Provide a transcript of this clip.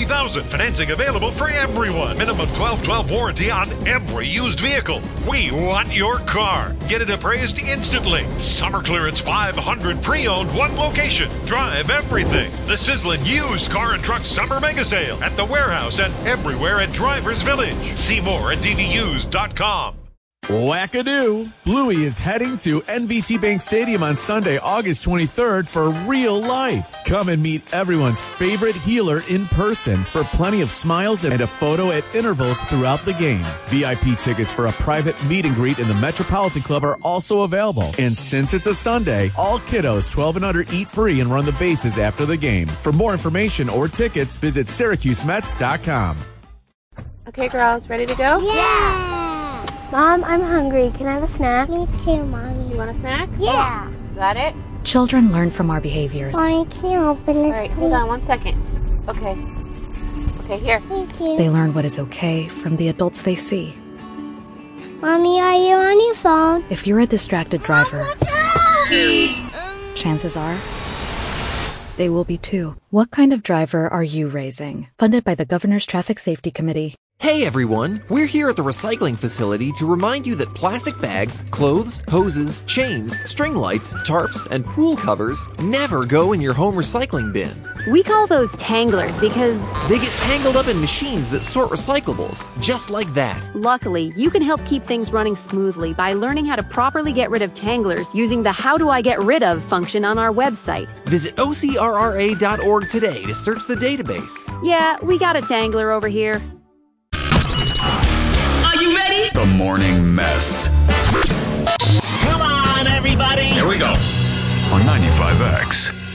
$30,000. Financing available for everyone. Minimum 12/12 warranty on every used vehicle. We want your car. Get it appraised instantly. Summer clearance 500 pre-owned, one location. Drive everything. The sizzling used car and truck summer mega sale at the warehouse and everywhere at Drivers Village. See more at dvused.com. Wackadoo! Bluey is heading to NBT Bank Stadium on Sunday, August 23rd for real life. Come and meet everyone's favorite healer in person for plenty of smiles and a photo at intervals throughout the game. VIP tickets for a private meet and greet in the Metropolitan Club are also available. And since it's a Sunday, all kiddos 12 and under eat free and run the bases after the game. For more information or tickets, visit SyracuseMets.com. Okay, girls, ready to go? Yeah! Mom, I'm hungry. Can I have a snack? Me too, Mommy. You want a snack? Yeah. Got it? Children learn from our behaviors. Mommy, can you open this, All right, hold on 1 second. Okay. Okay, here. Thank you. They learn what is okay from the adults they see. Mommy, are you on your phone? If you're a distracted driver, chances are they will be too. What kind of driver are you raising? Funded by the Governor's Traffic Safety Committee. Hey everyone, we're here at the recycling facility to remind you that plastic bags, clothes, hoses, chains, string lights, tarps, and pool covers never go in your home recycling bin. We call those tanglers because they get tangled up in machines that sort recyclables, just like that. Luckily, you can help keep things running smoothly by learning how to properly get rid of tanglers using the How Do I Get Rid Of function on our website. Visit OCRRA.org today to search the database. Yeah, we got a tangler over here. Are you ready? The Morning Mess. Come on, everybody. Here we go. On 95X.